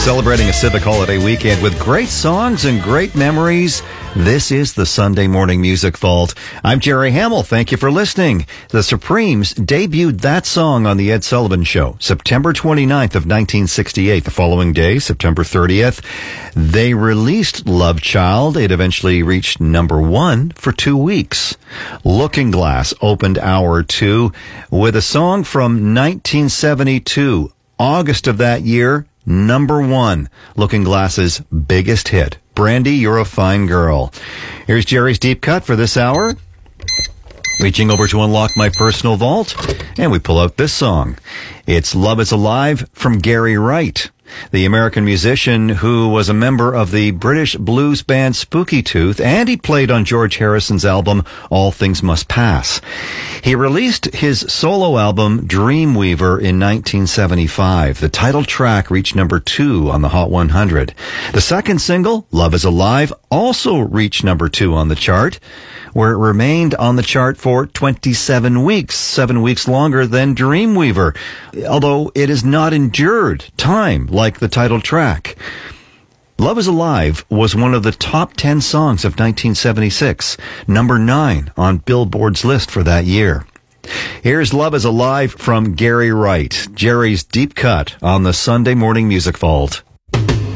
Celebrating a civic holiday weekend with great songs and great memories. This is the Sunday Morning Music Vault. I'm Jerry Hamill. Thank you for listening. The Supremes debuted that song on The Ed Sullivan Show, September 29th of 1968. The following day, September 30th, they released Love Child. It eventually reached number 1 for 2 weeks. Looking Glass opened hour 2 with a song from 1972. August of that year, number 1, Looking Glass's biggest hit. Brandy, You're a Fine Girl. Here's Jerry's Deep Cut for this hour. Reaching over to unlock my personal vault, and we pull out this song. It's Love is Alive from Gary Wright, the American musician who was a member of the British blues band Spooky Tooth, and he played on George Harrison's album All Things Must Pass. He released his solo album Dreamweaver in 1975. The title track reached number 2 on the Hot 100. The second single, Love is Alive, also reached number 2 on the chart, where it remained on the chart for 27 weeks, 7 weeks longer than Dreamweaver, although it has not endured time like the title track. Love is Alive was one of the top 10 songs of 1976, number 9 on Billboard's list for that year. Here's Love is Alive from Gary Wright, Jerry's Deep Cut on the Sunday Morning Music Vault.